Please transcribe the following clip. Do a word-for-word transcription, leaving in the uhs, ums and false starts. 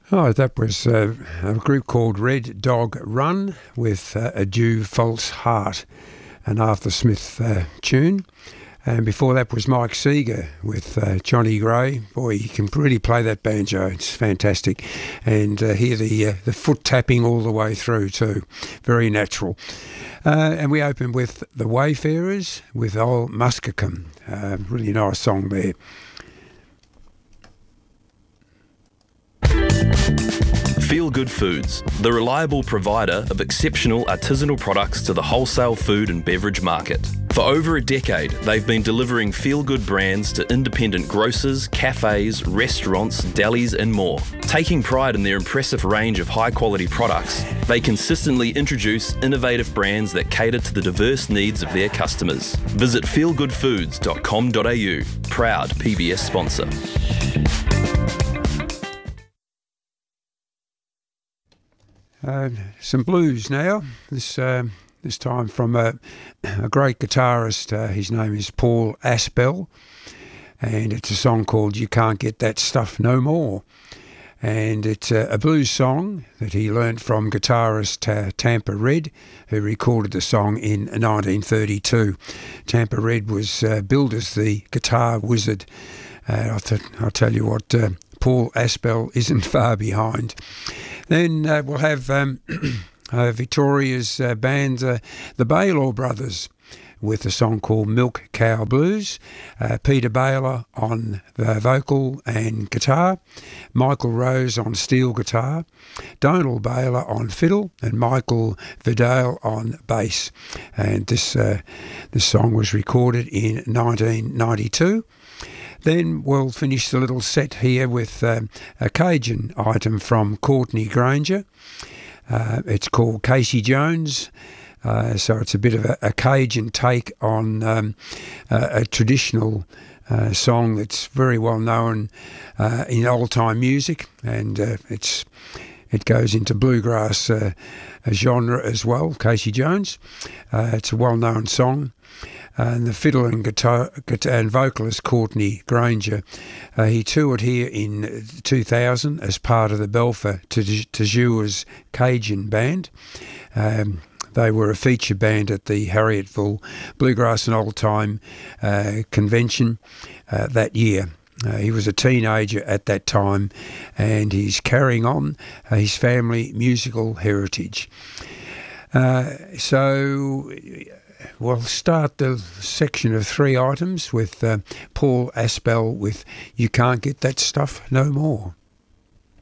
Oh, that was uh, a group called Red Dog Run with uh, A Dew False Heart, an Arthur Smith uh, tune. And before that was Mike Seeger with uh, Johnny Gray. Boy, he can really play that banjo. It's fantastic. And uh, hear the uh, the foot tapping all the way through too. Very natural. Uh, and we opened with The Wayfarers with Old Muskecum. Uh, really nice song there. Feel Good Foods, the reliable provider of exceptional artisanal products to the wholesale food and beverage market. For over a decade, they've been delivering feel-good brands to independent grocers, cafes, restaurants, delis and more. Taking pride in their impressive range of high-quality products, they consistently introduce innovative brands that cater to the diverse needs of their customers. Visit feel good foods dot com dot a u, proud P B S sponsor. Uh, some blues now. This uh, this time from a, a great guitarist. Uh, his name is Paul Aspel, and it's a song called "You Can't Get That Stuff No More." And it's a, a blues song that he learnt from guitarist uh, Tampa Red, who recorded the song in nineteen thirty-two. Tampa Red was uh, billed as the guitar wizard. Uh, I'll, th- I'll tell you what, uh, Paul Aspel isn't far behind. Then uh, we'll have um, uh, Victoria's uh, band, uh, the Baylor Brothers, with a song called Milk Cow Blues. Uh, Peter Baylor on the vocal and guitar, Michael Rose on steel guitar, Donald Baylor on fiddle, and Michael Vidal on bass. And this uh, this song was recorded in nineteen ninety-two. Then we'll finish the little set here with um, a Cajun item from Courtney Granger. Uh, it's called Casey Jones. Uh, so it's a bit of a, a Cajun take on um, a, a traditional uh, song that's very well known uh, in old-time music, and uh, it's it goes into bluegrass uh, genre as well, Casey Jones. Uh, it's a well-known song. And the fiddle and guitar, guitar and vocalist Courtney Granger, uh, he toured here in two thousand as part of the Belfer Tajua's Cajun Band. Um, They were a feature band at the Harriettville Bluegrass and Old Time uh, Convention uh, that year. Uh, he was a teenager at that time, and he's carrying on uh, his family musical heritage. Uh, so we'll start the section of three items with uh, Paul Aspel with You Can't Get That Stuff No More.